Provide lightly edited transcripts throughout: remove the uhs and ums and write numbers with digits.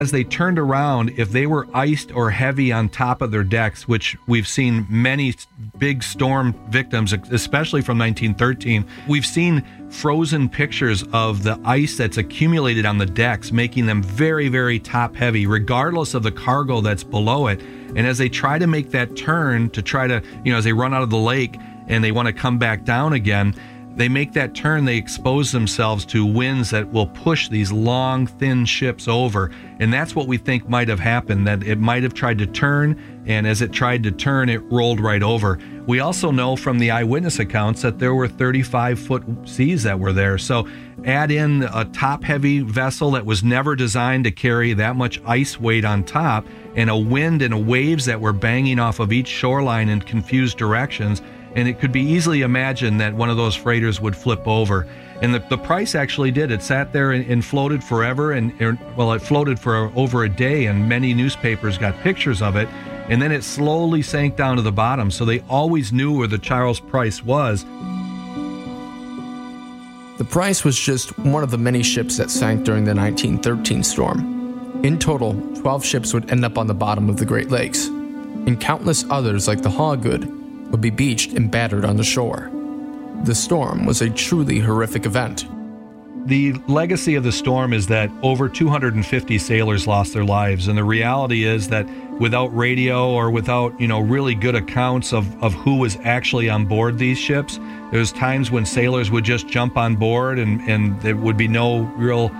As they turned around, if they were iced or heavy on top of their decks, which we've seen many big storm victims, especially from 1913, we've seen frozen pictures of the ice that's accumulated on the decks, making them very, very top heavy, regardless of the cargo that's below it. And as they try to make that turn to try to, as they run out of the lake and they want to come back down again, they make that turn, they expose themselves to winds that will push these long, thin ships over. And that's what we think might have happened, that it might have tried to turn, and as it tried to turn, it rolled right over. We also know from the eyewitness accounts that there were 35-foot seas that were there. So add in a top-heavy vessel that was never designed to carry that much ice weight on top, and a wind and waves that were banging off of each shoreline in confused directions, and it could be easily imagined that one of those freighters would flip over. And the price actually did. It sat there and floated forever, it floated for over a day, and many newspapers got pictures of it, and then it slowly sank down to the bottom, so they always knew where the Charles Price was. The Price was just one of the many ships that sank during the 1913 storm. In total, 12 ships would end up on the bottom of the Great Lakes, and countless others like the Hawgood would be beached and battered on the shore. The storm was a truly horrific event. The legacy of the storm is that over 250 sailors lost their lives, and the reality is that without radio or without, really good accounts of who was actually on board these ships, there's times when sailors would just jump on board and there would be no real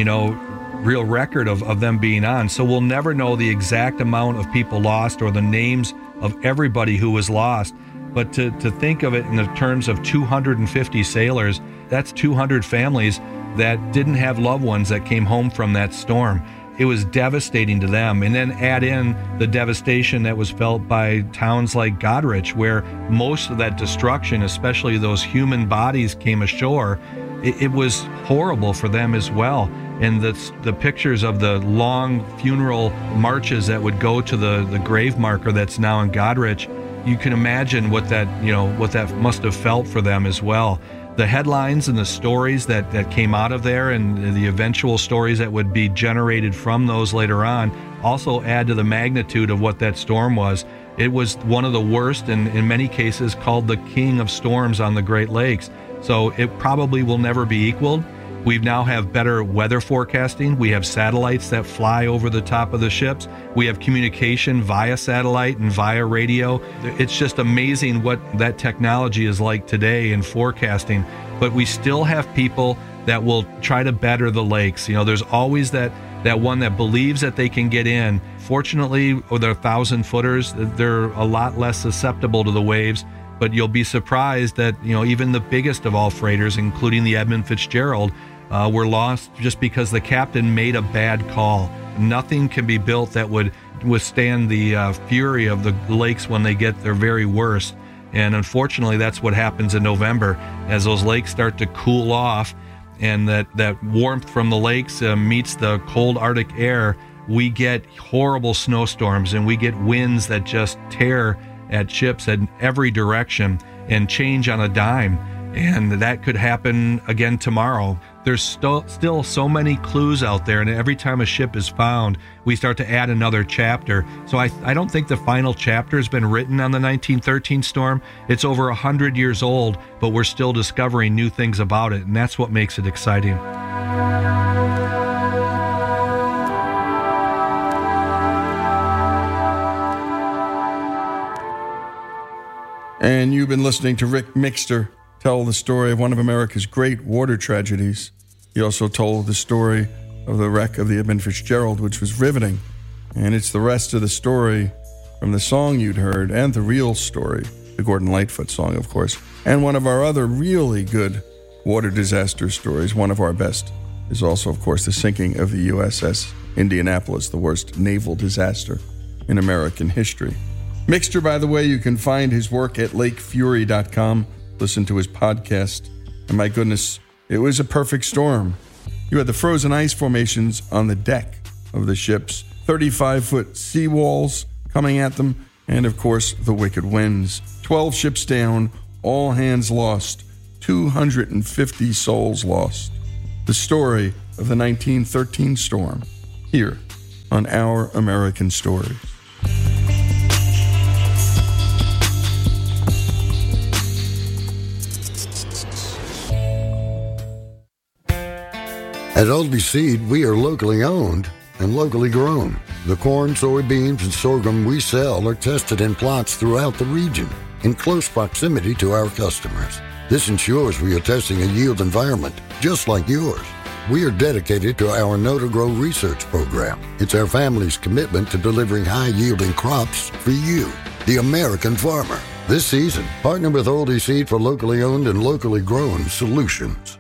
record of them being on. So we'll never know the exact amount of people lost or the names of everybody who was lost. But to think of it in the terms of 250 sailors, that's 200 families that didn't have loved ones that came home from that storm. It was devastating to them. And then add in the devastation that was felt by towns like Goderich, where most of that destruction, especially those human bodies, came ashore. It was horrible for them as well. And the pictures of the long funeral marches that would go to the grave marker that's now in Goderich, you can imagine what that must have felt for them as well. The headlines and the stories that came out of there and the eventual stories that would be generated from those later on also add to the magnitude of what that storm was. It was one of the worst, and in many cases called the king of storms on the Great Lakes. So it probably will never be equaled. We now have better weather forecasting. We have satellites that fly over the top of the ships. We have communication via satellite and via radio. It's just amazing what that technology is like today in forecasting. But we still have people that will try to better the lakes. There's always that one that believes that they can get in. Fortunately, with their 1,000-footers, they're a lot less susceptible to the waves. But you'll be surprised that, even the biggest of all freighters, including the Edmund Fitzgerald, were lost just because the captain made a bad call. Nothing can be built that would withstand the fury of the lakes when they get their very worst. And unfortunately, that's what happens in November. As those lakes start to cool off and that warmth from the lakes meets the cold Arctic air, we get horrible snowstorms and we get winds that just tear at ships in every direction and change on a dime. And that could happen again tomorrow. There's still so many clues out there, and every time a ship is found, we start to add another chapter. So I don't think the final chapter has been written on the 1913 storm. It's over 100 years old, but we're still discovering new things about it, and that's what makes it exciting. And you've been listening to Rick Mixter tell the story of one of America's great water tragedies. He also told the story of the wreck of the Edmund Fitzgerald, which was riveting. And it's the rest of the story from the song you'd heard and the real story, the Gordon Lightfoot song, of course. And one of our other really good water disaster stories, one of our best, is also, of course, the sinking of the USS Indianapolis, the worst naval disaster in American history. Mixter, by the way, you can find his work at lakefury.com. Listen to his podcast. And my goodness, it was a perfect storm. You had the frozen ice formations on the deck of the ships, 35-foot seawalls coming at them, and of course, the wicked winds. 12 ships down, all hands lost, 250 souls lost. The story of the 1913 storm, here on Our American Stories. At Oldie Seed, we are locally owned and locally grown. The corn, soybeans, and sorghum we sell are tested in plots throughout the region in close proximity to our customers. This ensures we are testing a yield environment just like yours. We are dedicated to our Know to Grow research program. It's our family's commitment to delivering high-yielding crops for you, the American farmer. This season, partner with Oldie Seed for locally owned and locally grown solutions.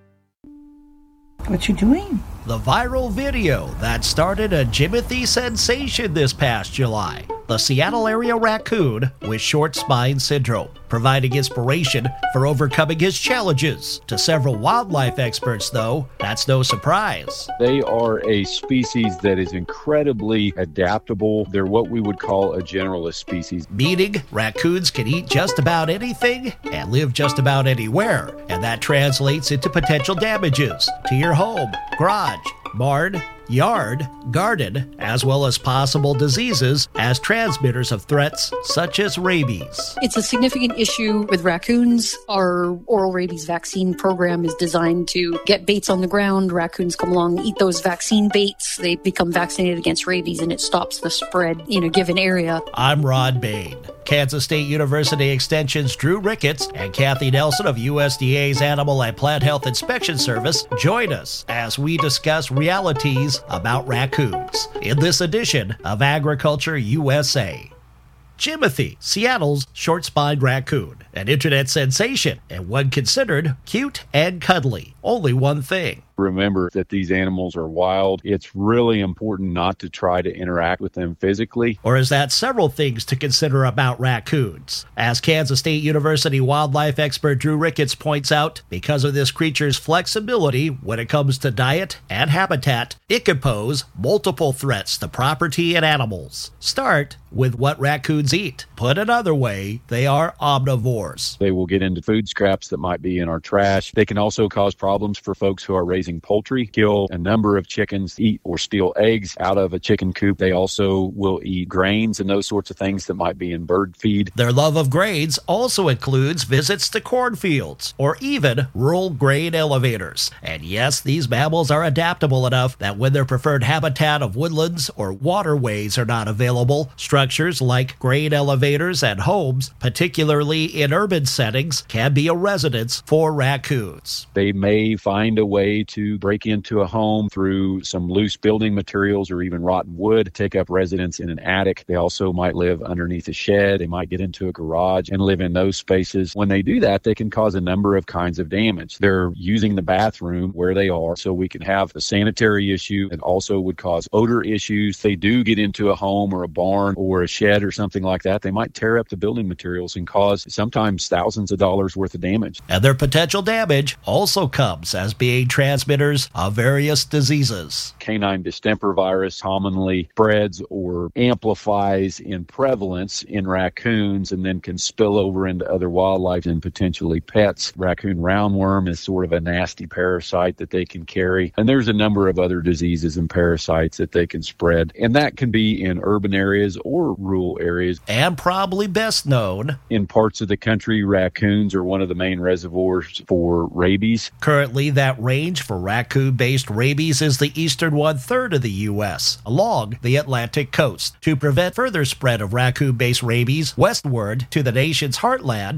What you doing? The viral video that started a Jimothy sensation this past July. The Seattle area raccoon with short spine syndrome, providing inspiration for overcoming his challenges. To several wildlife experts, though, that's no surprise. They are a species that is incredibly adaptable. They're what we would call a generalist species. Meaning, raccoons can eat just about anything and live just about anywhere. And that translates into potential damages to your home, garage, barn, yard, garden, as well as possible diseases as transmitters of threats such as rabies. It's a significant issue with raccoons. Our oral rabies vaccine program is designed to get baits on the ground. Raccoons come along, eat those vaccine baits. They become vaccinated against rabies, and it stops the spread in a given area. I'm Rod Bain. Kansas State University Extension's Drew Ricketts and Kathy Nelson of USDA's Animal and Plant Health Inspection Service join us as we discuss realities about raccoons in this edition of Agriculture USA. Jimothy, Seattle's short-spined raccoon, an internet sensation and one considered cute and cuddly. Only one thing. Remember that these animals are wild. It's really important not to try to interact with them physically. Or is that several things to consider about raccoons? As Kansas State University wildlife expert Drew Ricketts points out, because of this creature's flexibility when it comes to diet and habitat, it could pose multiple threats to property and animals. Start with what raccoons eat. Put another way, they are omnivores. They will get into food scraps that might be in our trash. They can also cause problems for folks who are raising poultry, kill a number of chickens, eat or steal eggs out of a chicken coop. They also will eat grains and those sorts of things that might be in bird feed. Their love of grains also includes visits to cornfields or even rural grain elevators. And yes, these mammals are adaptable enough that when their preferred habitat of woodlands or waterways are not available, structures like grain elevators and homes, particularly in urban settings, can be a residence for raccoons. They may find a way to break into a home through some loose building materials or even rotten wood, take up residence in an attic. They also might live underneath a shed. They might get into a garage and live in those spaces. When they do that, they can cause a number of kinds of damage. They're using the bathroom where they are, so we can have a sanitary issue. It also would cause odor issues. They do get into a home or a barn or a shed or something like that. They might tear up the building materials and cause sometimes thousands of dollars worth of damage. And their potential damage also comes as being transmitters of various diseases. Canine distemper virus commonly spreads or amplifies in prevalence in raccoons and then can spill over into other wildlife and potentially pets. Raccoon roundworm is sort of a nasty parasite that they can carry. And there's a number of other diseases and parasites that they can spread. And that can be in urban areas or rural areas. And probably best known in parts of the country, raccoons are one of the main reservoirs for rabies. Currently, that range for raccoon-based rabies is the eastern one-third of the U.S., along the Atlantic coast. To prevent further spread of raccoon-based rabies westward to the nation's heartland,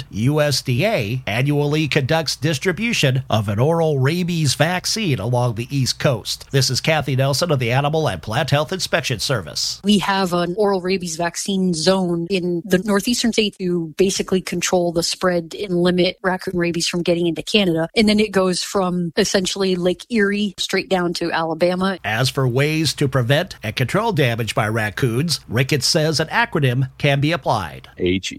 USDA annually conducts distribution of an oral rabies vaccine along the East Coast. This is Kathy Nelson of the Animal and Plant Health Inspection Service. We have an oral rabies vaccine zone in the northeastern state to basically control the spread and limit raccoon rabies from getting into Canada. And then it goes from essentially Lake Erie straight down to Alabama. As for ways to prevent and control damage by raccoons, Ricketts says an acronym can be applied.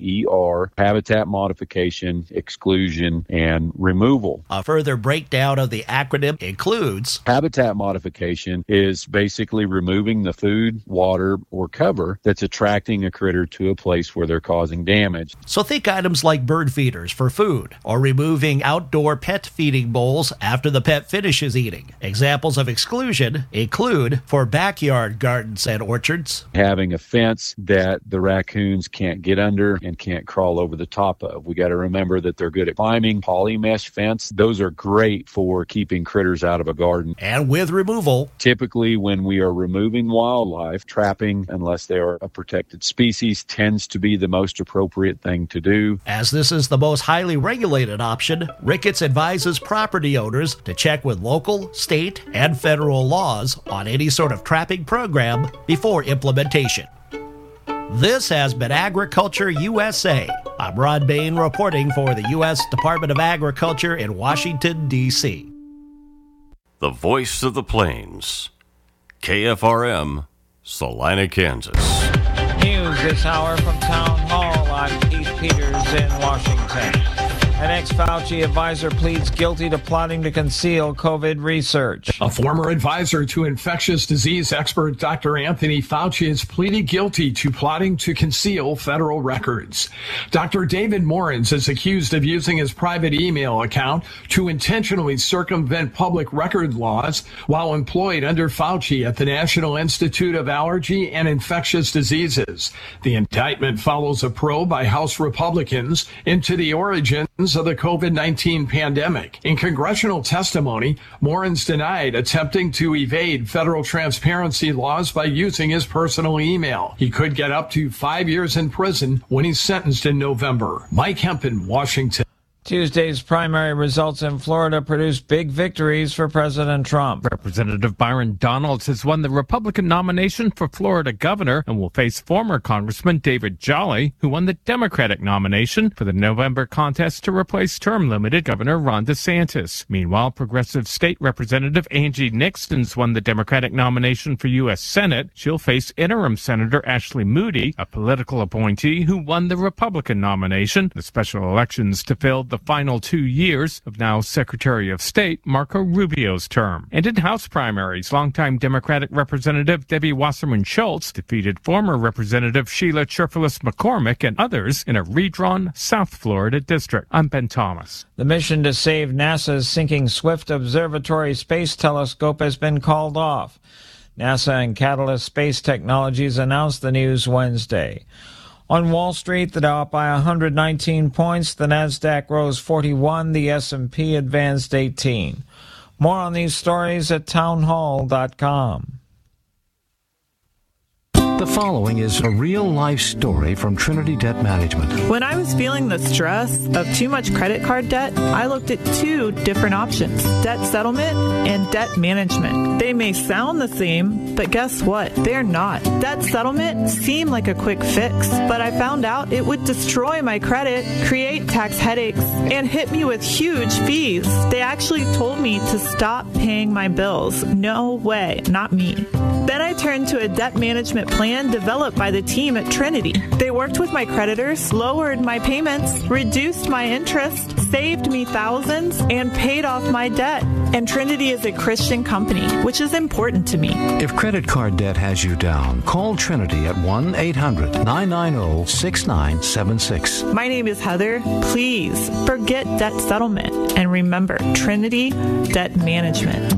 HER, habitat modification, exclusion, and removal. A further breakdown of the acronym includes: habitat modification is basically removing the food, water, or cover that's attracting a critter to a place where they're causing damage. So think items like bird feeders for food, or removing outdoor pet feeding bowls after the pet finishes fish is eating. Examples of exclusion include for backyard gardens and orchards. Having a fence that the raccoons can't get under and can't crawl over the top of. We got to remember that they're good at climbing. Poly mesh fence, those are great for keeping critters out of a garden. And with removal. Typically, when we are removing wildlife, trapping, unless they are a protected species, tends to be the most appropriate thing to do. As this is the most highly regulated option, Ricketts advises property owners to check with local, state, and federal laws on any sort of trapping program before implementation. This has been Agriculture USA. I'm Ron Bain reporting for the U.S. Department of Agriculture in Washington, D.C. The voice of the plains. KFRM, Salina, Kansas. News this hour from Town Hall. I'm Keith Peters in Washington. An ex-Fauci advisor pleads guilty to plotting to conceal COVID research. A former advisor to infectious disease expert Dr. Anthony Fauci has pleaded guilty to plotting to conceal federal records. Dr. David Morens is accused of using his private email account to intentionally circumvent public record laws while employed under Fauci at the National Institute of Allergy and Infectious Diseases. The indictment follows a probe by House Republicans into the origins of the COVID-19 pandemic. In congressional testimony, Morens denied attempting to evade federal transparency laws by using his personal email. He could get up to 5 years in prison when he's sentenced in November. Mike Hempen, Washington. Tuesday's primary results in Florida produced big victories for President Trump. Representative Byron Donalds has won the Republican nomination for Florida governor and will face former Congressman David Jolly, who won the Democratic nomination for the November contest to replace term-limited Governor Ron DeSantis. Meanwhile, progressive state representative Angie Nixon's won the Democratic nomination for U.S. Senate. She'll face interim Senator Ashley Moody, a political appointee who won the Republican nomination. The special elections to fill the final 2 years of now Secretary of State Marco Rubio's term. And in House primaries, longtime Democratic Representative Debbie Wasserman Schultz defeated former Representative Sheila Cherfilus McCormick and others in a redrawn South Florida district. I'm Ben Thomas. The mission to save NASA's sinking Swift Observatory Space Telescope has been called off. NASA and Catalyst Space Technologies announced the news Wednesday. On Wall Street, the Dow up by 119 points, the Nasdaq rose 41, the S&P advanced 18. More on these stories at townhall.com. The following is a real-life story from Trinity Debt Management. When I was feeling the stress of too much credit card debt, I looked at two different options, debt settlement and debt management. They may sound the same, but guess what? They're not. Debt settlement seemed like a quick fix, but I found out it would destroy my credit, create tax headaches, and hit me with huge fees. They actually told me to stop paying my bills. No way, not me. Then I turned to a debt management plan developed by the team at Trinity. They worked with my creditors, lowered my payments, reduced my interest, saved me thousands, and paid off my debt. And Trinity is a Christian company, which is important to me. If credit card debt has you down, call Trinity at 1-800-990-6976. My name is Heather. Please forget debt settlement and remember Trinity Debt Management.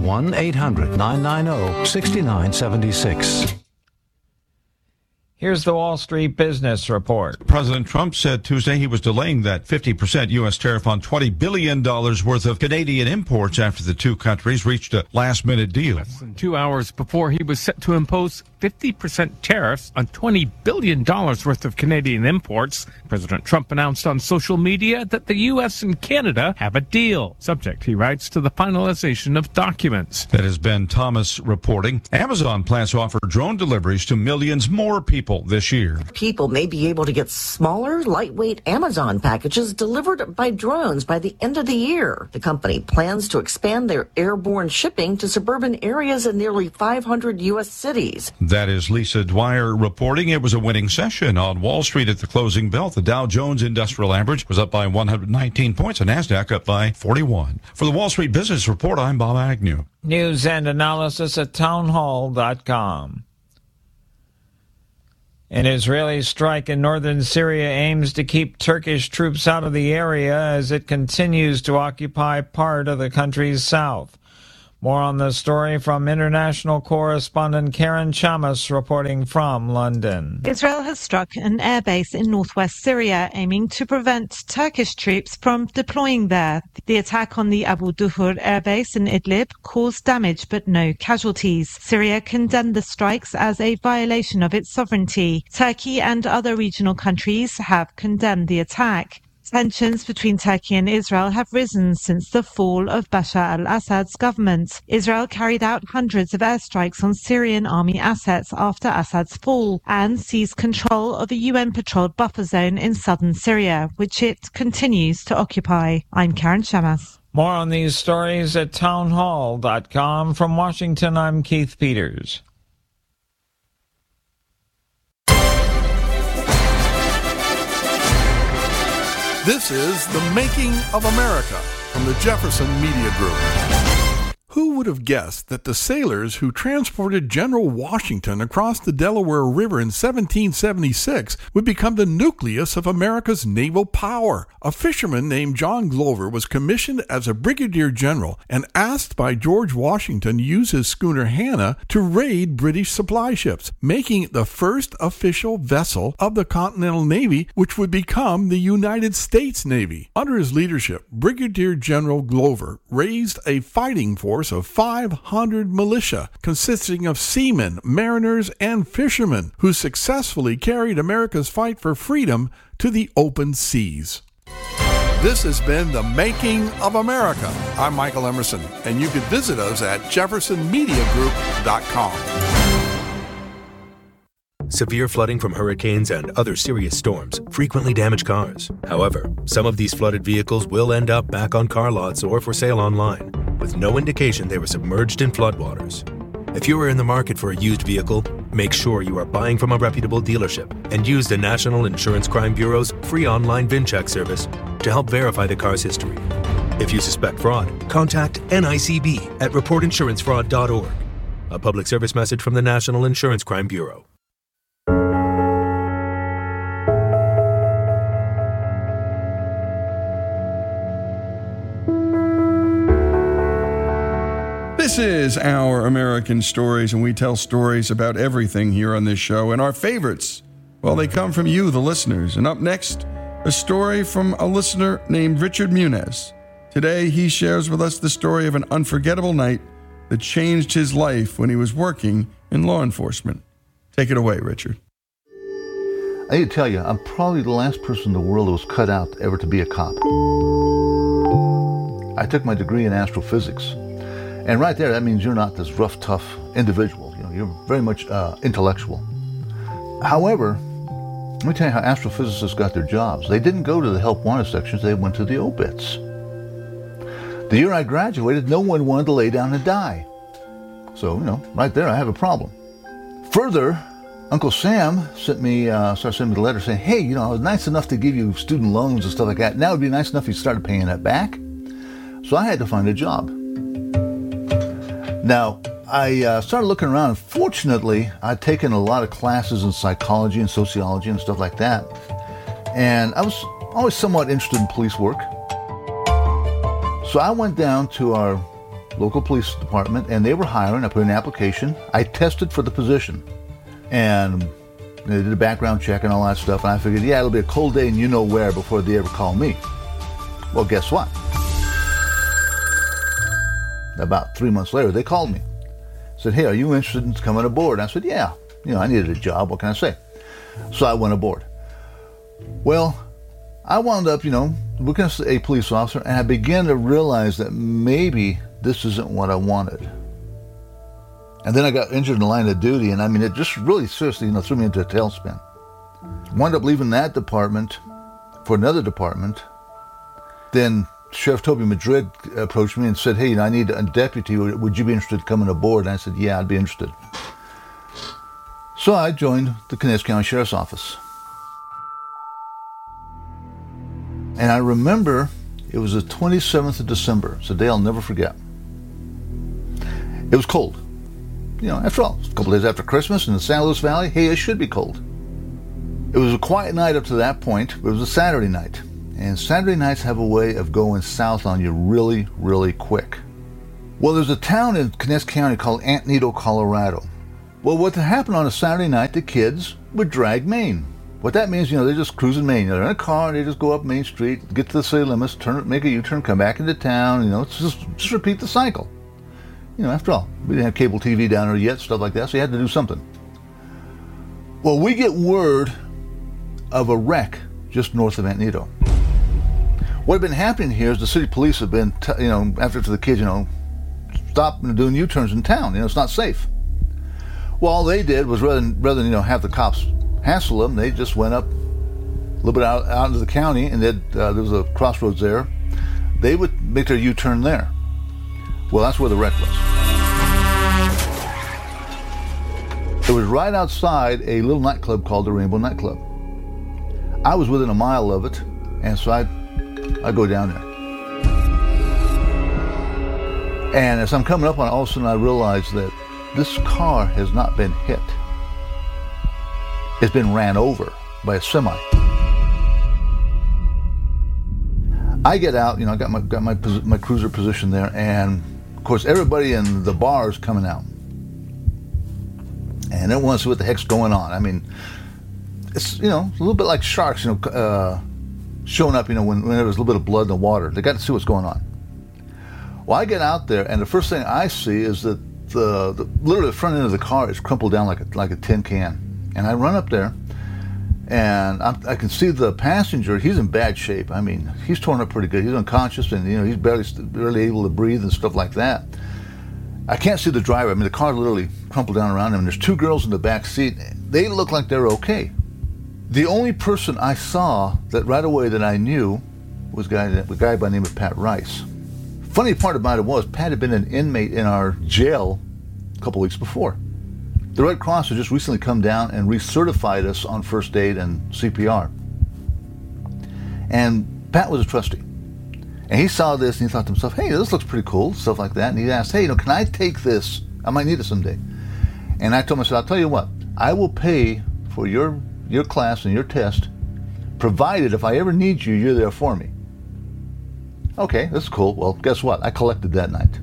1-800-990-6976. Here's the Wall Street Business Report. President Trump said Tuesday he was delaying that 50% U.S. tariff on $20 billion worth of Canadian imports after the two countries reached a last-minute deal. Less than 2 hours before he was set to impose 50% tariffs on $20 billion worth of Canadian imports, President Trump announced on social media that the U.S. and Canada have a deal, subject, he writes, to the finalization of documents. That has Ben Thomas reporting. Amazon plans to offer drone deliveries to millions more people this year. People may be able to get smaller, lightweight Amazon packages delivered by drones by the end of the year. The company plans to expand their airborne shipping to suburban areas in nearly 500 U.S. cities. That is Lisa Dwyer reporting. It was a winning session on Wall Street at the closing bell. The Dow Jones Industrial Average was up by 119 points, and NASDAQ up by 41. For the Wall Street Business Report, I'm Bob Agnew. News and analysis at townhall.com. An Israeli strike in northern Syria aims to keep Turkish troops out of the area as it continues to occupy part of the country's south. More on this story from international correspondent Karen Chamas reporting from London. Israel has struck an airbase in northwest Syria, aiming to prevent Turkish troops from deploying there. The attack on the Abu Duhur airbase in Idlib caused damage but no casualties. Syria condemned the strikes as a violation of its sovereignty. Turkey and other regional countries have condemned the attack. Tensions between Turkey and Israel have risen since the fall of Bashar al-Assad's government. Israel carried out hundreds of airstrikes on Syrian army assets after Assad's fall and seized control of a UN-patrolled buffer zone in southern Syria, which it continues to occupy. I'm Karen Chamas. More on these stories at townhall.com. From Washington, I'm Keith Peters. This is The Making of America from the Jefferson Media Group. Who would have guessed that the sailors who transported General Washington across the Delaware River in 1776 would become the nucleus of America's naval power? A fisherman named John Glover was commissioned as a brigadier general and asked by George Washington to use his schooner Hannah to raid British supply ships, making it the first official vessel of the Continental Navy, which would become the United States Navy. Under his leadership, Brigadier General Glover raised a fighting force of 500 militia consisting of seamen, mariners, and fishermen who successfully carried America's fight for freedom to the open seas. This has been The Making of America. I'm Michael Emerson, and you can visit us at jeffersonmediagroup.com. Severe flooding from hurricanes and other serious storms frequently damage cars. However, some of these flooded vehicles will end up back on car lots or for sale online, with no indication they were submerged in floodwaters. If you are in the market for a used vehicle, make sure you are buying from a reputable dealership and use the National Insurance Crime Bureau's free online VIN check service to help verify the car's history. If you suspect fraud, contact NICB at reportinsurancefraud.org. A public service message from the National Insurance Crime Bureau. This is Our American Stories, and we tell stories about everything here on this show. And our favorites, well, they come from you, the listeners. And up next, a story from a listener named Richard Munez. Today, he shares with us the story of an unforgettable night that changed his life when he was working in law enforcement. Take it away, Richard. I need to tell you, I'm probably the last person in the world that was cut out ever to be a cop. I took my degree in astrophysics. And right there, that means you're not this rough, tough individual. You know, you're very much intellectual. However, let me tell you how astrophysicists got their jobs. They didn't go to the help wanted sections, they went to the obits. The year I graduated, no one wanted to lay down and die. So, you know, right there I have a problem. Further, Uncle Sam started sending me a letter saying, hey, you know, I was nice enough to give you student loans and stuff like that. Now it would be nice enough if you started paying that back. So I had to find a job. Now, I started looking around. Fortunately, I'd taken a lot of classes in psychology and sociology and stuff like that. And I was always somewhat interested in police work. So I went down to our local police department, and they were hiring. I put in an application. I tested for the position. And they did a background check and all that stuff. And I figured, yeah, it'll be a cold day and you know where before they ever call me. Well, guess what? About 3 months later, they called me. Said, hey, are you interested in coming aboard? I said, yeah. You know, I needed a job. What can I say? So I went aboard. Well, I wound up, you know, working as a police officer, and I began to realize that maybe this isn't what I wanted. And then I got injured in the line of duty, and I mean, it just really seriously, you know, threw me into a tailspin. Wound up leaving that department for another department. Then Sheriff Toby Madrid approached me and said, hey, you know, I need a deputy. Would you be interested in coming aboard? And I said, yeah, I'd be interested. So I joined the Connecticut County Sheriff's Office. And I remember it was the 27th of December. It's a day I'll never forget. It was cold. You know, after all, a couple days after Christmas in the San Luis Valley, hey, it should be cold. It was a quiet night up to that point, but it was a Saturday night. And Saturday nights have a way of going south on you really, really quick. Well, there's a town in Knapp County called Antietam, Colorado. Well, what happened on a Saturday night, the kids would drag Main. What that means, they're just cruising Main. They're in a car, and they just go up Main Street, get to the city limits, make a U-turn, come back into town. It's just repeat the cycle. After all, we didn't have cable TV down there yet, stuff like that, so you had to do something. Well, we get word of a wreck just north of Antietam. What had been happening here is the city police have been, after the kids, stop doing U-turns in town. It's not safe. Well, all they did was rather than have the cops hassle them, they just went up a little bit out into the county, and there was a crossroads there. They would make their U-turn there. Well, that's where the wreck was. It was right outside a little nightclub called the Rainbow Nightclub. I was within a mile of it, and so I go down there. And as I'm coming up on it, all of a sudden I realize that this car has not been hit. It's been ran over by a semi. I get out, I got my cruiser position there, and of course everybody in the bar is coming out. And everyone wants to see what the heck's going on. I mean, it's, a little bit like sharks, showing up, when there was a little bit of blood in the water. They got to see what's going on. Well, I get out there, and the first thing I see is that literally the front end of the car is crumpled down like a tin can. And I run up there, and I can see the passenger. He's in bad shape. I mean, he's torn up pretty good. He's unconscious, and he's barely able to breathe and stuff like that. I can't see the driver. I mean, the car literally crumpled down around him. And there's two girls in the back seat. They look like they're okay. The only person I saw that right away that I knew was a guy by the name of Pat Rice. Funny part about it was Pat had been an inmate in our jail a couple weeks before. The Red Cross had just recently come down and recertified us on first aid and CPR. And Pat was a trustee. And he saw this and he thought to himself, hey, this looks pretty cool, stuff like that. And he asked, hey, can I take this? I might need it someday. And I told him, I said, I'll tell you what, I will pay for your class and your test, provided if I ever need you, you're there for me. Okay, that's cool. Well, guess what? I collected that night.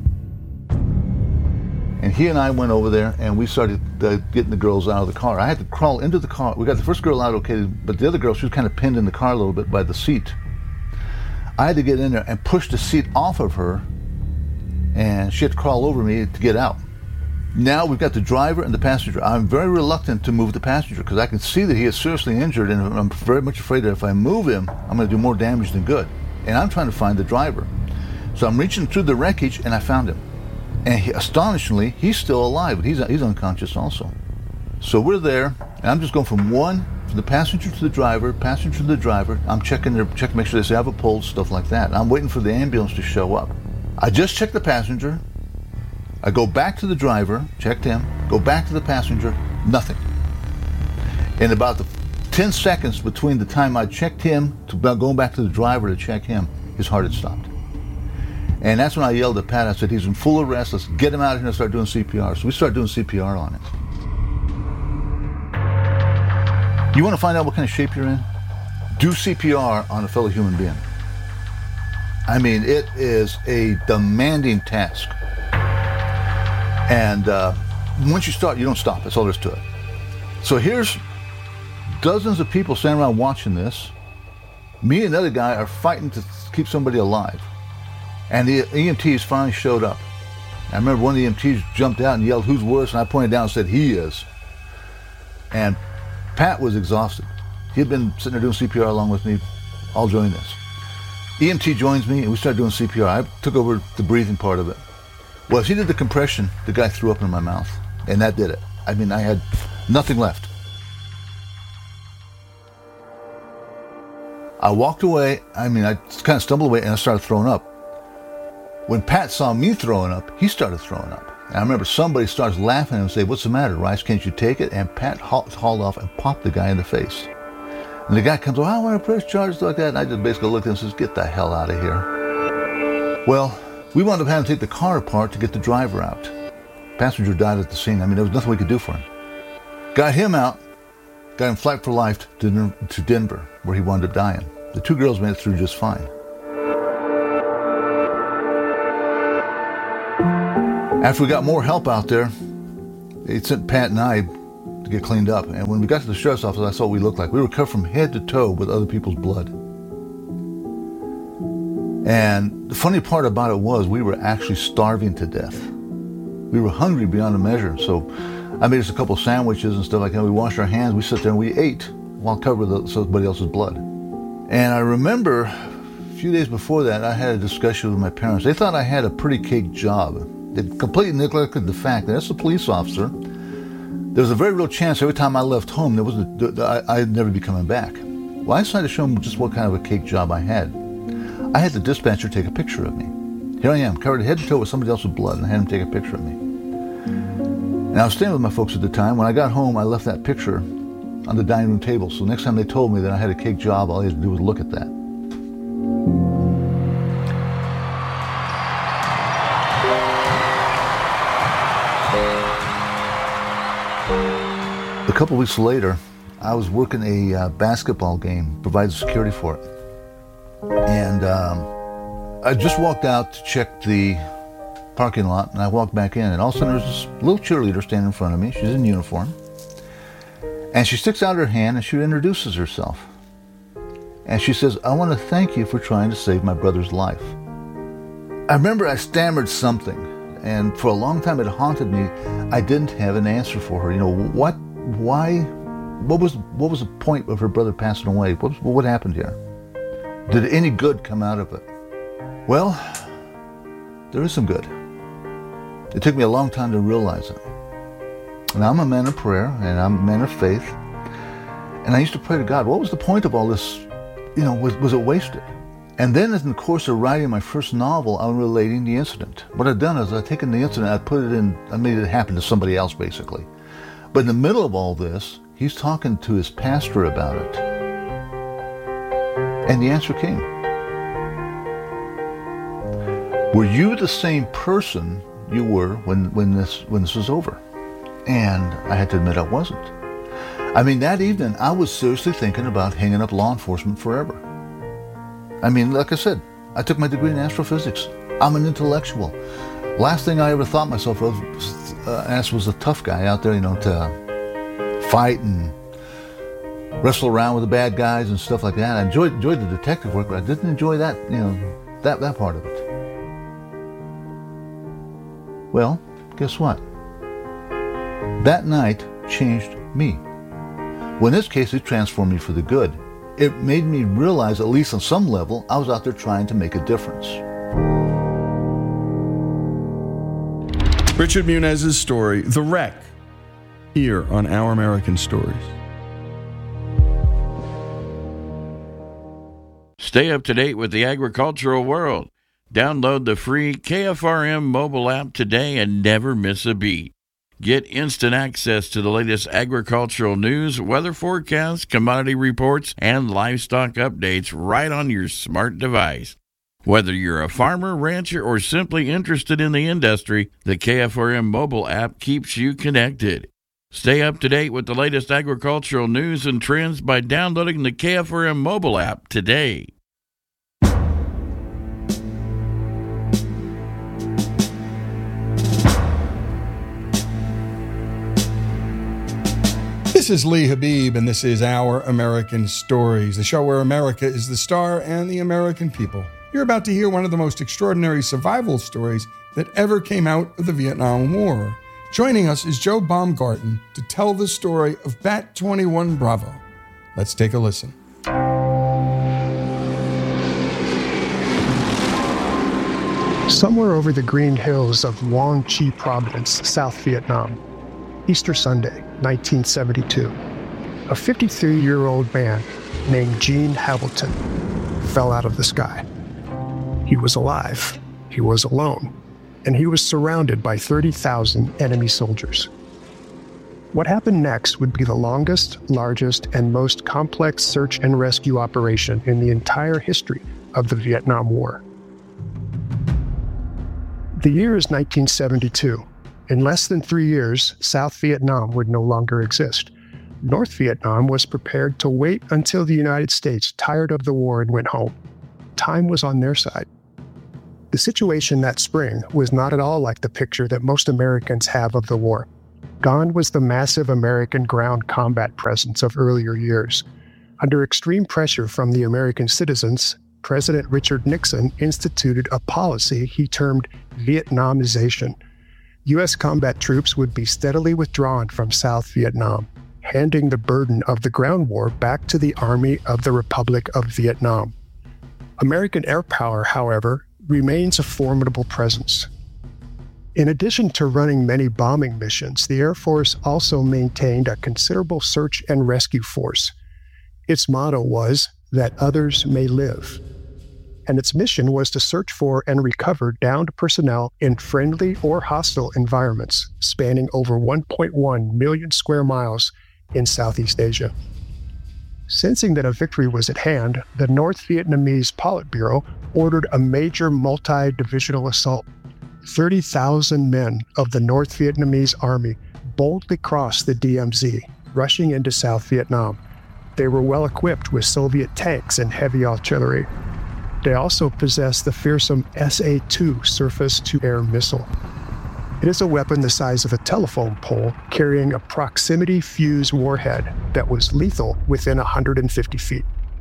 And he and I went over there, and we started getting the girls out of the car. I had to crawl into the car. We got the first girl out okay, but the other girl, she was kind of pinned in the car a little bit by the seat. I had to get in there and push the seat off of her, and she had to crawl over me to get out. Now we've got the driver and the passenger. I'm very reluctant to move the passenger because I can see that he is seriously injured, and I'm very much afraid that if I move him, I'm going to do more damage than good. And I'm trying to find the driver. So I'm reaching through the wreckage, and I found him. And astonishingly, he's still alive, but he's unconscious also. So we're there, and I'm just going from the passenger to the driver, passenger to the driver. I'm checking, make sure they have a pulse, stuff like that. And I'm waiting for the ambulance to show up. I just checked the passenger. I go back to the driver, checked him, go back to the passenger, nothing. In about the 10 seconds between the time I checked him to going back to the driver to check him, his heart had stopped. And that's when I yelled at Pat. I said, he's in full arrest. Let's get him out of here and start doing CPR. So we started doing CPR on him. You want to find out what kind of shape you're in? Do CPR on a fellow human being. I mean, it is a demanding task. And once you start, you don't stop. That's all there is to it. So here's dozens of people standing around watching this. Me and another guy are fighting to keep somebody alive. And the EMTs finally showed up. I remember one of the EMTs jumped out and yelled, who's worse? And I pointed down and said, he is. And Pat was exhausted. He had been sitting there doing CPR along with me all during this. EMT joins me and we started doing CPR. I took over the breathing part of it. Well, as he did the compression, the guy threw up in my mouth. And that did it. I mean, I had nothing left. I walked away. I mean, I kind of stumbled away and I started throwing up. When Pat saw me throwing up, he started throwing up. And I remember somebody starts laughing and say, what's the matter, Rice? Can't you take it? And Pat hauled off and popped the guy in the face. And the guy comes, I want to press charges like that. And I just basically looked at him and says, get the hell out of here. Well, we wound up having to take the car apart to get the driver out. Passenger died at the scene. I mean, there was nothing we could do for him. Got him out, got him flight for life to Denver, where he wound up dying. The two girls made it through just fine. After we got more help out there, they sent Pat and I to get cleaned up. And when we got to the sheriff's office, I saw what we looked like. We were covered from head to toe with other people's blood. And the funny part about it was we were actually starving to death. We were hungry beyond a measure. So I made us a couple of sandwiches and stuff like that. We washed our hands, we sat there and we ate while covered with somebody else's blood. And I remember a few days before that, I had a discussion with my parents. They thought I had a pretty cake job. They completely neglected the fact that as a police officer, there was a very real chance every time I left home, I'd never be coming back. Well, I decided to show them just what kind of a cake job I had. I had the dispatcher take a picture of me. Here I am, covered head to toe with somebody else's blood, and I had him take a picture of me. And I was staying with my folks at the time. When I got home, I left that picture on the dining room table. So next time they told me that I had a cake job, all I had to do was look at that. A couple weeks later, I was working a basketball game, provided security for it. And I just walked out to check the parking lot, and I walked back in, and all of a sudden there's this little cheerleader standing in front of me. She's in uniform. And she sticks out her hand, and she introduces herself. And she says, "I want to thank you for trying to save my brother's life." I remember I stammered something, and for a long time it haunted me. I didn't have an answer for her. You know, what was the point of her brother passing away? What happened here? Did any good come out of it? Well, there is some good. It took me a long time to realize it. And I'm a man of prayer, and I'm a man of faith. And I used to pray to God, what was the point of all this? You know, was it wasted? And then in the course of writing my first novel, I'm relating the incident. What I've done is I've taken the incident, I made it happen to somebody else, basically. But in the middle of all this, he's talking to his pastor about it. And the answer came. Were you the same person you were when this was over? And I had to admit I wasn't. I mean, that evening, I was seriously thinking about hanging up law enforcement forever. I mean, like I said, I took my degree in astrophysics. I'm an intellectual. Last thing I ever thought myself of as was a tough guy out there, you know, to fight and wrestle around with the bad guys and stuff like that. I enjoyed the detective work, but I didn't enjoy that, you know, that part of it. Well, guess what? That night changed me. Well, in this case, it transformed me for the good. It made me realize, at least on some level, I was out there trying to make a difference. Richard Munez's story, The Wreck, here on Our American Stories. Stay up to date with the agricultural world. Download the free KFRM mobile app today and never miss a beat. Get instant access to the latest agricultural news, weather forecasts, commodity reports, and livestock updates right on your smart device. Whether you're a farmer, rancher, or simply interested in the industry, the KFRM mobile app keeps you connected. Stay up to date with the latest agricultural news and trends by downloading the KFRM mobile app today. This is Lee Habib, and this is Our American Stories, the show where America is the star and the American people. You're about to hear one of the most extraordinary survival stories that ever came out of the Vietnam War. Joining us is Joe Baumgarten to tell the story of Bat 21 Bravo. Let's take a listen. Somewhere over the green hills of Long Chi Province, South Vietnam, Easter Sunday, 1972, a 53-year-old man named Gene Hamilton fell out of the sky. He was alive, he was alone, and he was surrounded by 30,000 enemy soldiers. What happened next would be the longest, largest, and most complex search and rescue operation in the entire history of the Vietnam War. The year is 1972. In less than 3 years, South Vietnam would no longer exist. North Vietnam was prepared to wait until the United States tired of the war and went home. Time was on their side. The situation that spring was not at all like the picture that most Americans have of the war. Gone was the massive American ground combat presence of earlier years. Under extreme pressure from the American citizens, President Richard Nixon instituted a policy he termed Vietnamization. U.S. combat troops would be steadily withdrawn from South Vietnam, handing the burden of the ground war back to the Army of the Republic of Vietnam. American air power, however, remains a formidable presence. In addition to running many bombing missions, the Air Force also maintained a considerable search and rescue force. Its motto was that others may live, and its mission was to search for and recover downed personnel in friendly or hostile environments spanning over 1.1 million square miles in Southeast Asia. Sensing that a victory was at hand, the North Vietnamese Politburo ordered a major multi-divisional assault. 30,000 men of the North Vietnamese Army boldly crossed the DMZ, rushing into South Vietnam. They were well equipped with Soviet tanks and heavy artillery. They also possessed the fearsome SA-2 surface-to-air missile. It is a weapon the size of a telephone pole carrying a proximity fuse warhead that was lethal within 150 feet.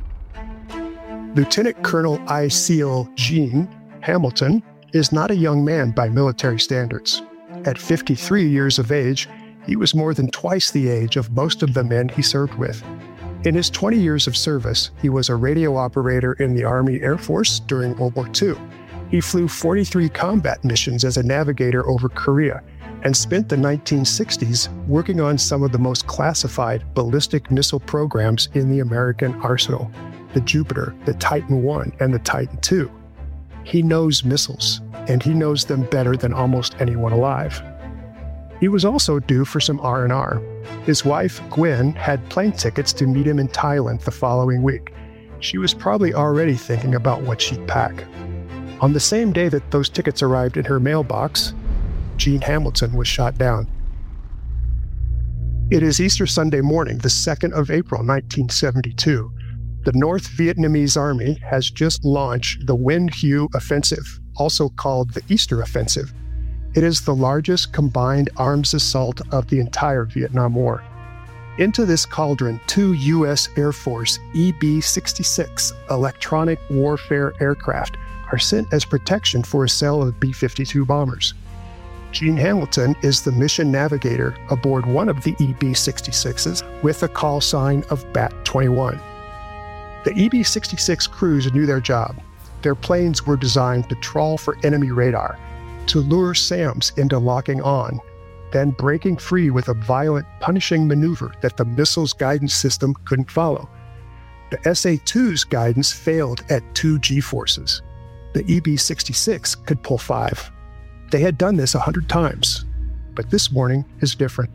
Lieutenant Colonel I. SEAL Gene Hamilton is not a young man by military standards. At 53 years of age, he was more than twice the age of most of the men he served with. In his 20 years of service, he was a radio operator in the Army Air Force during World War II. He flew 43 combat missions as a navigator over Korea and spent the 1960s working on some of the most classified ballistic missile programs in the American arsenal, the Jupiter, the Titan I, and the Titan II. He knows missiles, and he knows them better than almost anyone alive. He was also due for some R&R. His wife, Gwen, had plane tickets to meet him in Thailand the following week. She was probably already thinking about what she'd pack. On the same day that those tickets arrived in her mailbox, Gene Hamilton was shot down. It is Easter Sunday morning, the 2nd of April, 1972. The North Vietnamese Army has just launched the Nguyen Hue Offensive, also called the Easter Offensive. It is the largest combined arms assault of the entire Vietnam War. Into this cauldron, 2 U.S. Air Force EB-66 electronic warfare aircraft are sent as protection for a cell of B-52 bombers. Gene Hamilton is the mission navigator aboard one of the EB-66s with a call sign of BAT-21. The EB-66 crews knew their job. Their planes were designed to trawl for enemy radar, to lure SAMs into locking on, then breaking free with a violent, punishing maneuver that the missile's guidance system couldn't follow. The SA-2's guidance failed at 2 G-forces. The EB-66 could pull 5. They had done this 100 times, but this morning is different.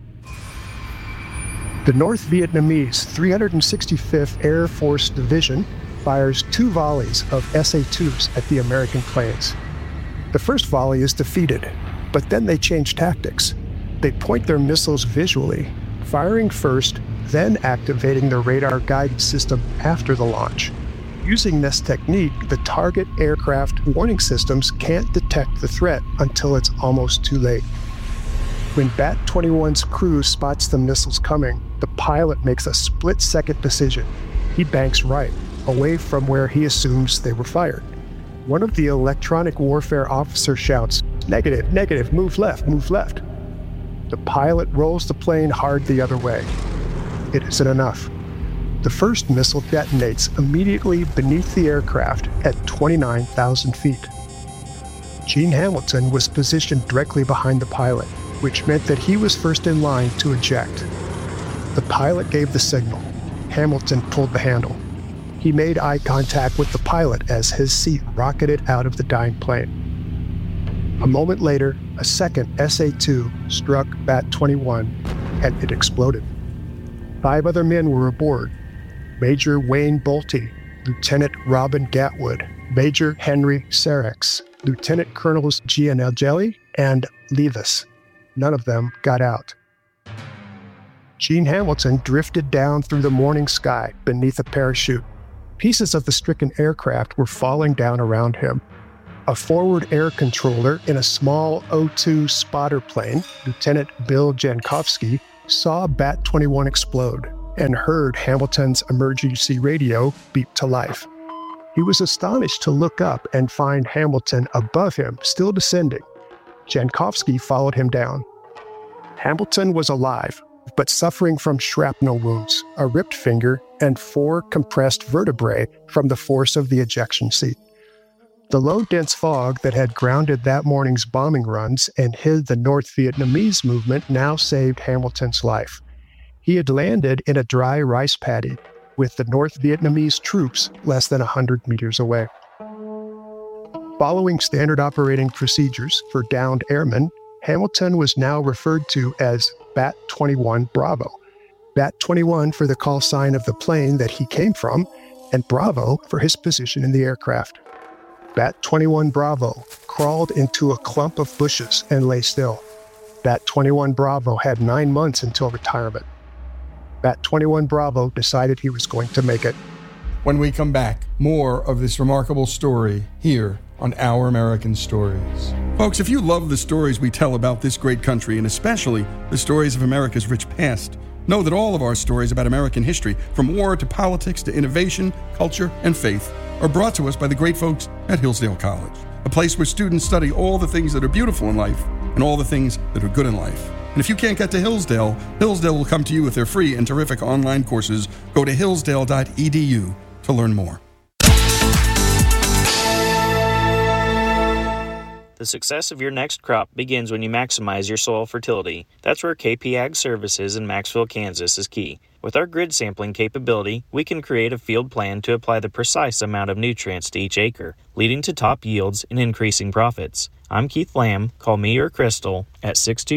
The North Vietnamese 365th Air Force Division fires 2 volleys of SA-2s at the American planes. The first volley is defeated, but then they change tactics. They point their missiles visually, firing first, then activating the radar guidance system after the launch. Using this technique, the target aircraft warning systems can't detect the threat until it's almost too late. When BAT-21's crew spots the missiles coming, the pilot makes a split-second decision. He banks right, away from where he assumes they were fired. One of the electronic warfare officers shouts, "Negative, negative, move left, move left." The pilot rolls the plane hard the other way. It isn't enough. The first missile detonates immediately beneath the aircraft at 29,000 feet. Gene Hamilton was positioned directly behind the pilot, which meant that he was first in line to eject. The pilot gave the signal. Hamilton pulled the handle. He made eye contact with the pilot as his seat rocketed out of the dying plane. A moment later, a second SA-2 struck BAT-21, and it exploded. 5 other men were aboard: Major Wayne Bolte, Lieutenant Robin Gatwood, Major Henry Serex, Lieutenant Colonels Gianelli and Levis. None of them got out. Gene Hamilton drifted down through the morning sky beneath a parachute. Pieces of the stricken aircraft were falling down around him. A forward air controller in a small O-2 spotter plane, Lieutenant Bill Jankowski, saw Bat-21 explode and heard Hamilton's emergency radio beep to life. He was astonished to look up and find Hamilton above him, still descending. Jankowski followed him down. Hamilton was alive, but suffering from shrapnel wounds, a ripped finger, and 4 compressed vertebrae from the force of the ejection seat. The low, dense fog that had grounded that morning's bombing runs and hid the North Vietnamese movement now saved Hamilton's life. He had landed in a dry rice paddy with the North Vietnamese troops less than 100 meters away. Following standard operating procedures for downed airmen, Hamilton was now referred to as Bat-21 Bravo. Bat-21 for the call sign of the plane that he came from, and Bravo for his position in the aircraft. Bat-21 Bravo crawled into a clump of bushes and lay still. Bat-21 Bravo had 9 months until retirement. Bat-21 Bravo decided he was going to make it. When we come back, more of this remarkable story here on Our American Stories. Folks, if you love the stories we tell about this great country, and especially the stories of America's rich past, know that all of our stories about American history, from war to politics to innovation, culture, and faith, are brought to us by the great folks at Hillsdale College, a place where students study all the things that are beautiful in life and all the things that are good in life. And if you can't get to Hillsdale, Hillsdale will come to you with their free and terrific online courses. Go to hillsdale.edu to learn more. The success of your next crop begins when you maximize your soil fertility. That's where KP Ag Services in Maxville, Kansas is key. With our grid sampling capability, we can create a field plan to apply the precise amount of nutrients to each acre, leading to top yields and increasing profits. I'm Keith Lamb. Call me or Crystal at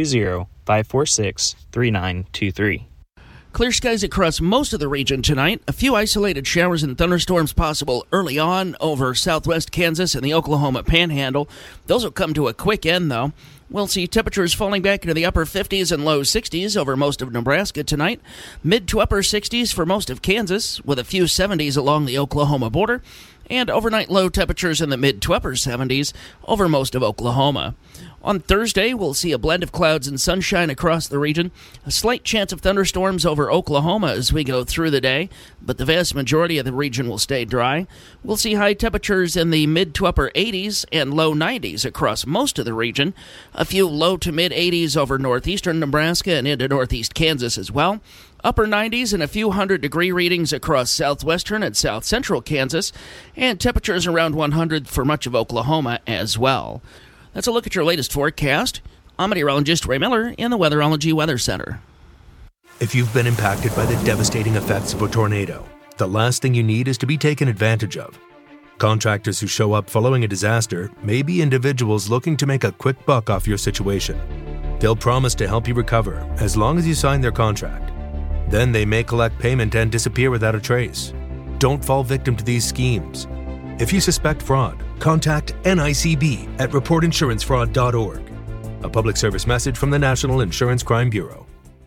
620-546-3923. Clear skies across most of the region tonight. A few isolated showers and thunderstorms possible early on over southwest Kansas and the Oklahoma Panhandle. Those will come to a quick end, though. We'll see temperatures falling back into the upper 50s and low 60s over most of Nebraska tonight. Mid to upper 60s for most of Kansas, with a few 70s along the Oklahoma border. And overnight low temperatures in the mid to upper 70s over most of Oklahoma. On Thursday, we'll see a blend of clouds and sunshine across the region. A slight chance of thunderstorms over Oklahoma as we go through the day, but the vast majority of the region will stay dry. We'll see high temperatures in the mid to upper 80s and low 90s across most of the region. A few low to mid 80s over northeastern Nebraska and into northeast Kansas as well. Upper 90s and a few 100-degree readings across southwestern and south central Kansas, and temperatures around 100 for much of Oklahoma as well. That's a look at your latest forecast. I'm meteorologist Ray Miller in the Weatherology Weather Center. If you've been impacted by the devastating effects of a tornado, the last thing you need is to be taken advantage of. Contractors who show up following a disaster may be individuals looking to make a quick buck off your situation. They'll promise to help you recover as long as you sign their contract. Then they may collect payment and disappear without a trace. Don't fall victim to these schemes. If you suspect fraud, contact NICB at reportinsurancefraud.org. A public service message from the National Insurance Crime Bureau.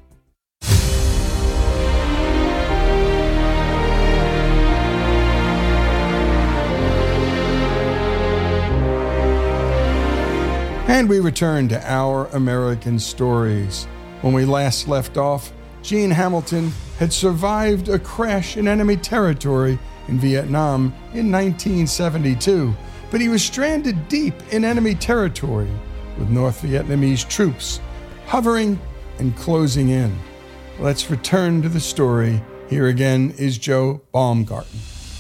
And we return to Our American Stories. When we last left off, Gene Hamilton had survived a crash in enemy territory in Vietnam in 1972, but he was stranded deep in enemy territory with North Vietnamese troops hovering and closing in. Let's return to the story. Here again is Joe Baumgarten.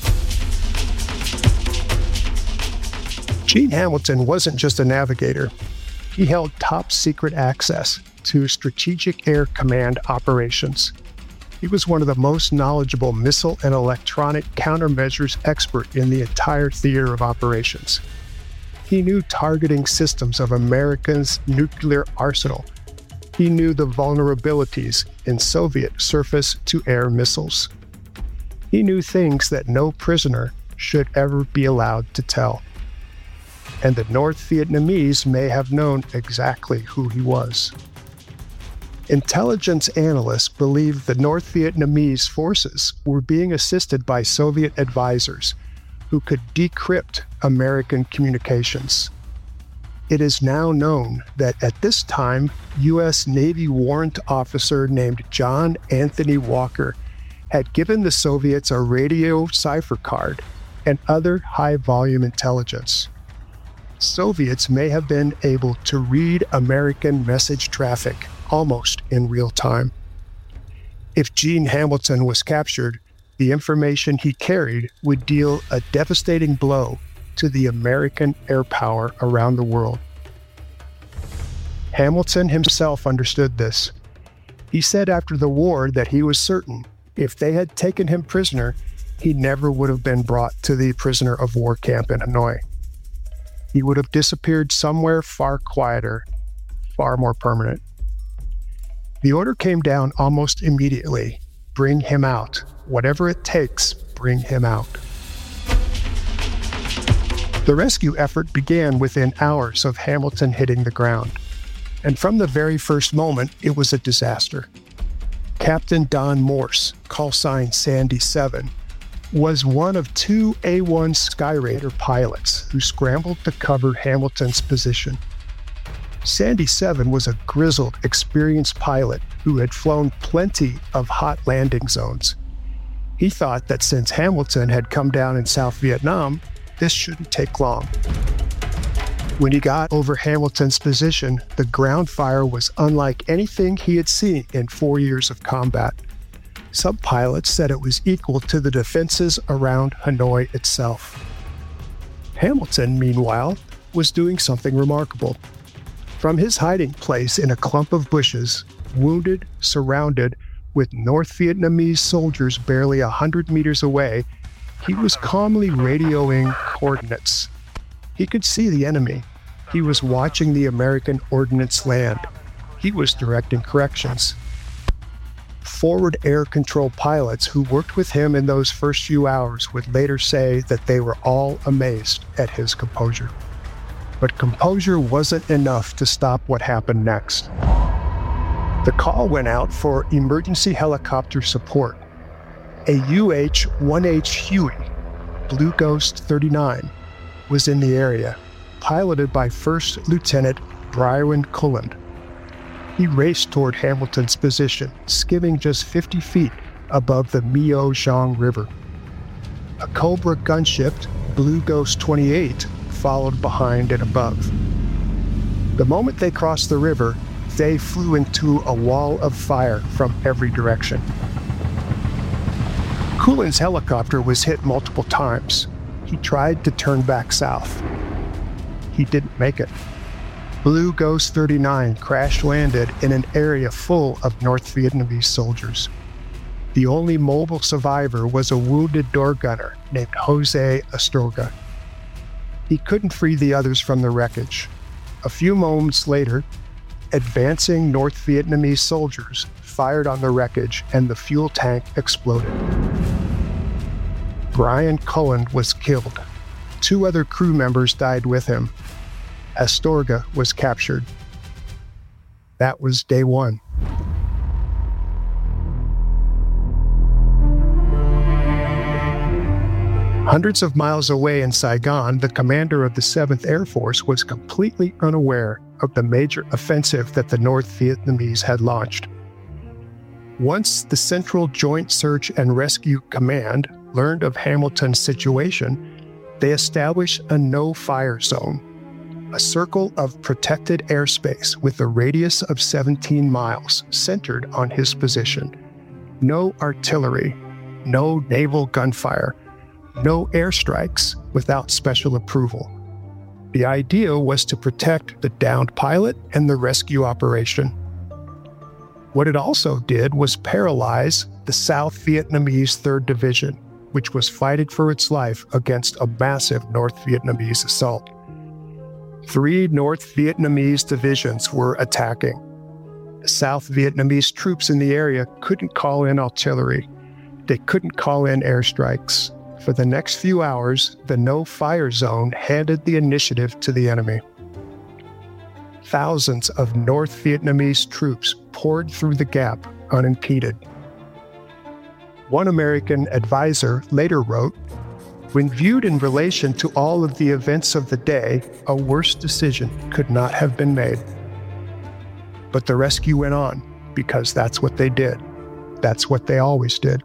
Gene Hamilton wasn't just a navigator. He held top-secret access to Strategic Air Command operations. He was one of the most knowledgeable missile and electronic countermeasures expert in the entire theater of operations. He knew targeting systems of America's nuclear arsenal. He knew the vulnerabilities in Soviet surface-to-air missiles. He knew things that no prisoner should ever be allowed to tell. And the North Vietnamese may have known exactly who he was. Intelligence analysts believed the North Vietnamese forces were being assisted by Soviet advisors, who could decrypt American communications. It is now known that at this time, U.S. Navy warrant officer named John Anthony Walker had given the Soviets a radio cipher card and other high-volume intelligence. Soviets may have been able to read American message traffic almost in real time. If Gene Hamilton was captured, the information he carried would deal a devastating blow to the American air power around the world. Hamilton himself understood this. He said after the war that he was certain if they had taken him prisoner, he never would have been brought to the prisoner of war camp in Hanoi. He would have disappeared somewhere far quieter, far more permanent. The order came down almost immediately. Bring him out. Whatever it takes, bring him out. The rescue effort began within hours of Hamilton hitting the ground. And from the very first moment, it was a disaster. Captain Don Morse, call sign Sandy 7, was one of two A-1 Skyraider pilots who scrambled to cover Hamilton's position. Sandy 7 was a grizzled, experienced pilot who had flown plenty of hot landing zones. He thought that since Hamilton had come down in South Vietnam, this shouldn't take long. When he got over Hamilton's position, the ground fire was unlike anything he had seen in 4 years of combat. Some pilots said it was equal to the defenses around Hanoi itself. Hamilton, meanwhile, was doing something remarkable. From his hiding place in a clump of bushes, wounded, surrounded, with North Vietnamese soldiers barely 100 meters away, he was calmly radioing coordinates. He could see the enemy. He was watching the American ordnance land. He was directing corrections. Forward air control pilots who worked with him in those first few hours would later say that they were all amazed at his composure. But composure wasn't enough to stop what happened next. The call went out for emergency helicopter support. A UH-1H Huey, Blue Ghost 39, was in the area, piloted by First Lieutenant Bryan Cullen. He raced toward Hamilton's position, skimming just 50 feet above the Mio Zhang River. A Cobra gunship, Blue Ghost 28, followed behind and above. The moment they crossed the river, they flew into a wall of fire from every direction. Cullen's helicopter was hit multiple times. He tried to turn back south. He didn't make it. Blue Ghost 39 crash-landed in an area full of North Vietnamese soldiers. The only mobile survivor was a wounded door gunner named Jose Astorga. He couldn't free the others from the wreckage. A few moments later, advancing North Vietnamese soldiers fired on the wreckage and the fuel tank exploded. Bryan Cullen was killed. 2 other crew members died with him. Astorga was captured. That was day 1. Hundreds of miles away in Saigon, the commander of the 7th Air Force was completely unaware of the major offensive that the North Vietnamese had launched. Once the Central Joint Search and Rescue Command learned of Hamilton's situation, they established a no-fire zone, a circle of protected airspace with a radius of 17 miles centered on his position. No artillery, no naval gunfire, no airstrikes without special approval. The idea was to protect the downed pilot and the rescue operation. What it also did was paralyze the South Vietnamese 3rd Division, which was fighting for its life against a massive North Vietnamese assault. 3 North Vietnamese divisions were attacking. The South Vietnamese troops in the area couldn't call in artillery. They couldn't call in airstrikes. For the next few hours, the no-fire zone handed the initiative to the enemy. Thousands of North Vietnamese troops poured through the gap unimpeded. One American advisor later wrote, When viewed in relation to all of the events of the day, a worse decision could not have been made. But the rescue went on, because that's what they did. That's what they always did.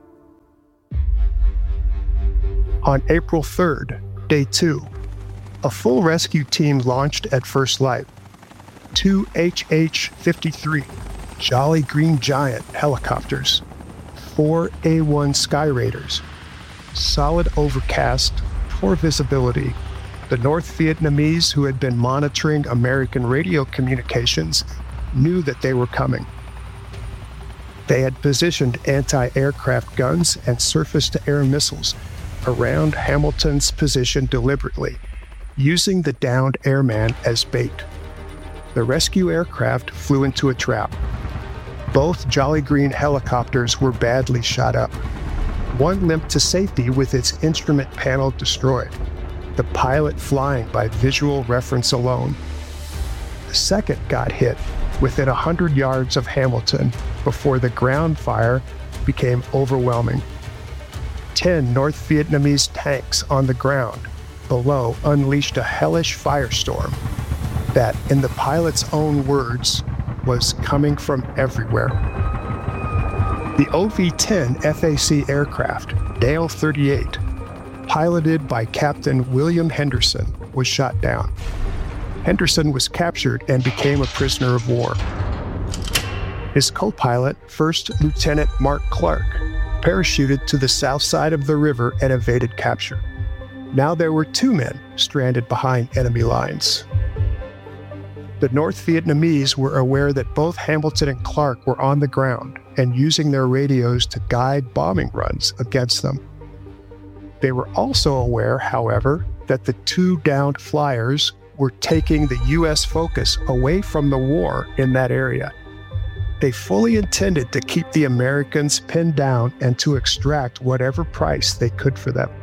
On April 3rd, day 2, a full rescue team launched at first light. 2 HH-53 Jolly Green Giant helicopters, 4 A-1 Sky Raiders, solid overcast, poor visibility. The North Vietnamese, who had been monitoring American radio communications, knew that they were coming. They had positioned anti-aircraft guns and surface-to-air missiles around Hamilton's position deliberately, using the downed airman as bait. The rescue aircraft flew into a trap. Both Jolly Green helicopters were badly shot up. One limped to safety with its instrument panel destroyed, the pilot flying by visual reference alone. The second got hit within 100 yards of Hamilton before the ground fire became overwhelming. 10 North Vietnamese tanks on the ground below unleashed a hellish firestorm that, in the pilot's own words, was coming from everywhere. The OV-10 FAC aircraft, Dale 38, piloted by Captain William Henderson, was shot down. Henderson was captured and became a prisoner of war. His co-pilot, First Lieutenant Mark Clark, parachuted to the south side of the river and evaded capture. Now there were 2 men stranded behind enemy lines. The North Vietnamese were aware that both Hamilton and Clark were on the ground and using their radios to guide bombing runs against them. They were also aware, however, that the 2 downed flyers were taking the U.S. focus away from the war in that area. They fully intended to keep the Americans pinned down and to extract whatever price they could for them.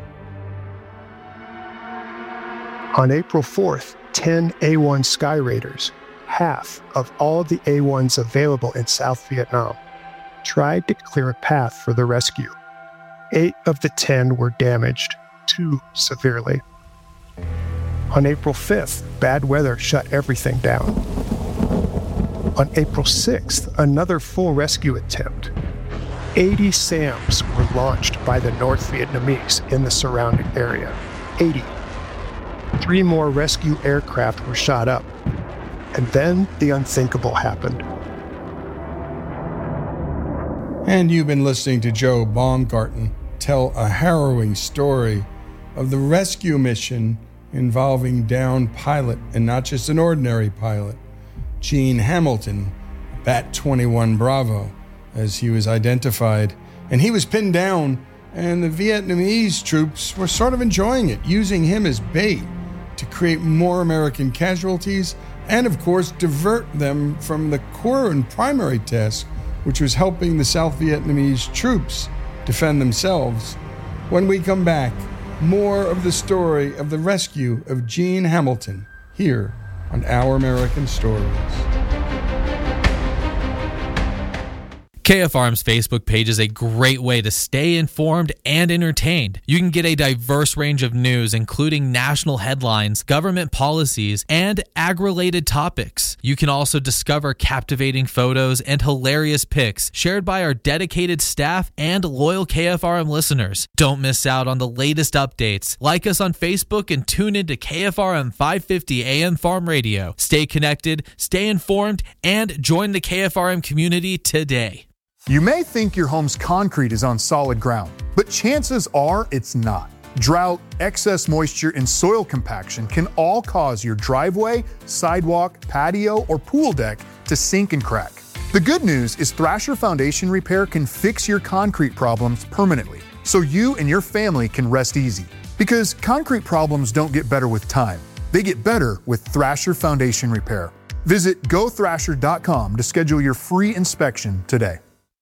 On April 4th, 10 A-1 Sky Raiders, half of all the A-1s available in South Vietnam, tried to clear a path for the rescue. 8 of the 10 were damaged, 2 severely. On April 5th, bad weather shut everything down. On April 6th, another full rescue attempt. 80 SAMs were launched by the North Vietnamese in the surrounding area. 80. 3 more rescue aircraft were shot up. And then the unthinkable happened. And you've been listening to Joe Baumgarten tell a harrowing story of the rescue mission involving downed pilot, and not just an ordinary pilot, Gene Hamilton, Bat 21 Bravo, as he was identified. And he was pinned down, and the Vietnamese troops were sort of enjoying it, using him as bait to create more American casualties and, of course, divert them from the core and primary task, which was helping the South Vietnamese troops defend themselves. When we come back, more of the story of the rescue of Gene Hamilton here on Our American Stories. KFRM's Facebook page is a great way to stay informed and entertained. You can get a diverse range of news, including national headlines, government policies, and ag-related topics. You can also discover captivating photos and hilarious pics shared by our dedicated staff and loyal KFRM listeners. Don't miss out on the latest updates. Like us on Facebook and tune in to KFRM 550 AM Farm Radio. Stay connected, stay informed, and join the KFRM community today. You may think your home's concrete is on solid ground, but chances are it's not. Drought, excess moisture, and soil compaction can all cause your driveway, sidewalk, patio, or pool deck to sink and crack. The good news is Thrasher Foundation Repair can fix your concrete problems permanently, so you and your family can rest easy. Because concrete problems don't get better with time. They get better with Thrasher Foundation Repair. Visit gothrasher.com to schedule your free inspection today.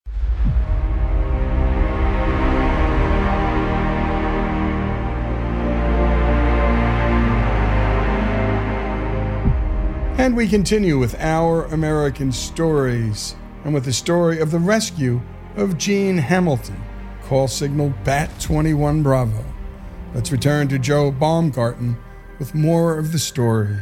And we continue with Our American Stories, and with the story of the rescue of Gene Hamilton, call signal Bat 21 Bravo. Let's return to Joe Baumgarten with more of the story.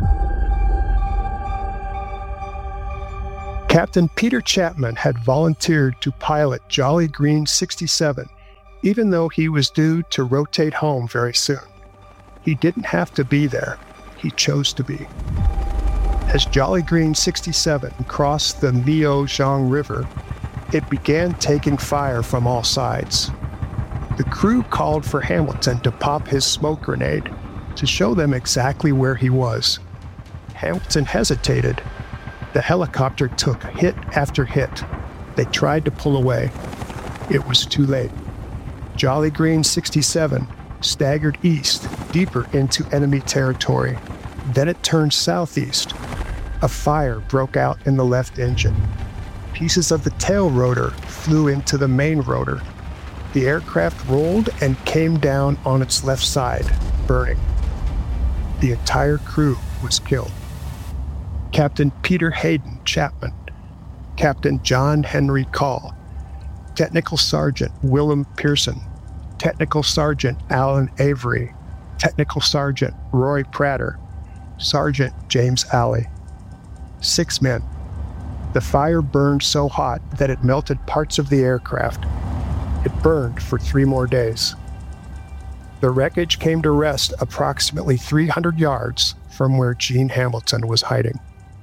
Captain Peter Chapman had volunteered to pilot Jolly Green 67, even though he was due to rotate home very soon. He didn't have to be there. He chose to be. As Jolly Green 67 crossed the Miao-Zhang River, it began taking fire from all sides. The crew called for Hamilton to pop his smoke grenade to show them exactly where he was. Hamilton hesitated. The helicopter took hit after hit. They tried to pull away. It was too late. Jolly Green 67 staggered east, deeper into enemy territory. Then it turned southeast. A fire broke out in the left engine. Pieces of the tail rotor flew into the main rotor. The aircraft rolled and came down on its left side, burning. The entire crew was killed. Captain Peter Hayden Chapman, Captain John Henry Call, Technical Sergeant Willem Pearson, Technical Sergeant Alan Avery, Technical Sergeant Roy Prater, Sergeant James Alley. 6 men. The fire burned so hot that it melted parts of the aircraft. It burned for 3 more days. The wreckage came to rest approximately 300 yards from where Gene Hamilton was hiding.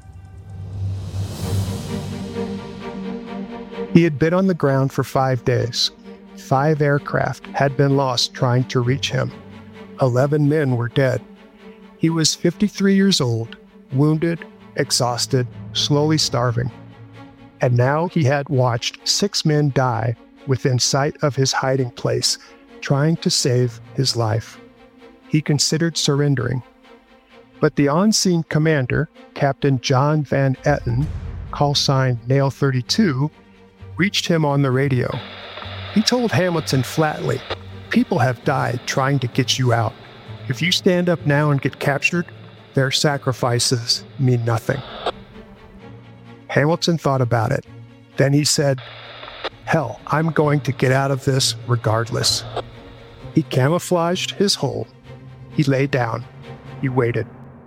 He had been on the ground for 5 days. 5 aircraft had been lost trying to reach him. 11 men were dead. He was 53 years old, wounded, exhausted, slowly starving. And now he had watched 6 men die within sight of his hiding place, trying to save his life. He considered surrendering. But the on-scene commander, Captain John Van Etten, call sign Nail 32, reached him on the radio. He told Hamilton flatly, "People have died trying to get you out. If you stand up now and get captured, their sacrifices mean nothing." Hamilton thought about it. Then he said, "Hell, I'm going to get out of this regardless." He camouflaged his hole. He lay down. He waited.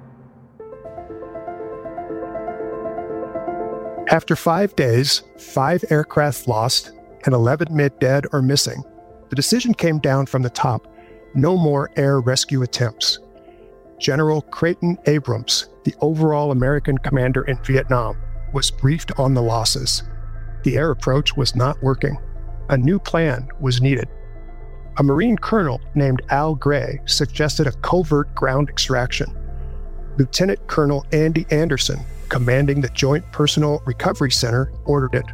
After 5 days, 5 aircraft lost, and 11 men dead or missing, the decision came down from the top: no more air rescue attempts. General Creighton Abrams, the overall American commander in Vietnam, was briefed on the losses. The air approach was not working. A new plan was needed. A Marine colonel named Al Gray suggested a covert ground extraction. Lieutenant Colonel Andy Anderson, commanding the Joint Personnel Recovery Center, ordered it.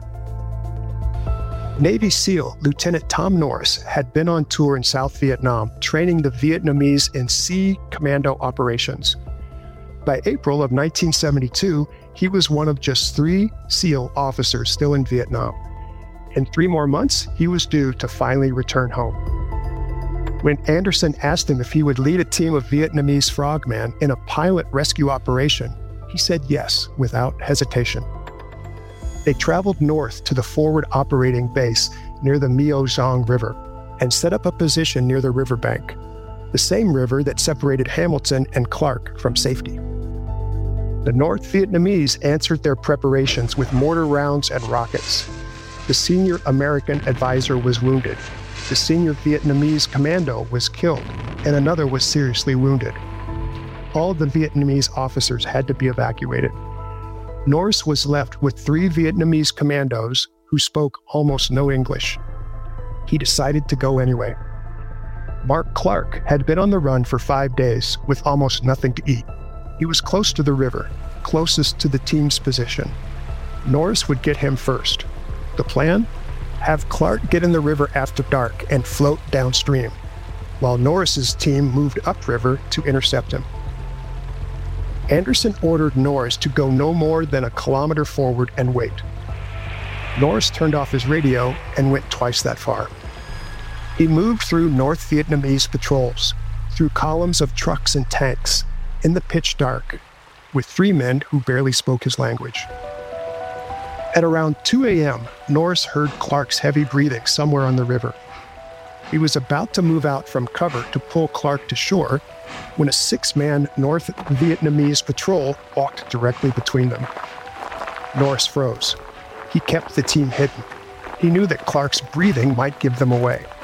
Navy SEAL Lieutenant Tom Norris had been on tour in South Vietnam, training the Vietnamese in sea commando operations. By April of 1972, he was one of just 3 SEAL officers still in Vietnam. In 3 more months, he was due to finally return home. When Anderson asked him if he would lead a team of Vietnamese frogmen in a pilot rescue operation, he said yes without hesitation. They traveled north to the forward operating base near the Miao-Zhang River and set up a position near the riverbank, the same river that separated Hamilton and Clark from safety. The North Vietnamese answered their preparations with mortar rounds and rockets. The senior American advisor was wounded. The senior Vietnamese commando was killed, and another was seriously wounded. All the Vietnamese officers had to be evacuated. Norris was left with 3 Vietnamese commandos who spoke almost no English. He decided to go anyway. Mark Clark had been on the run for 5 days with almost nothing to eat. He was close to the river, closest to the team's position. Norris would get him first. The plan? Have Clark get in the river after dark and float downstream, while Norris's team moved upriver to intercept him. Anderson ordered Norris to go no more than a kilometer forward and wait. Norris turned off his radio and went twice that far. He moved through North Vietnamese patrols, through columns of trucks and tanks, in the pitch dark, with 3 men who barely spoke his language. At around 2 a.m., Norris heard Clark's heavy breathing somewhere on the river. He was about to move out from cover to pull Clark to shore when a 6-man North Vietnamese patrol walked directly between them. Norris froze. He kept the team hidden. He knew that Clark's breathing might give them away.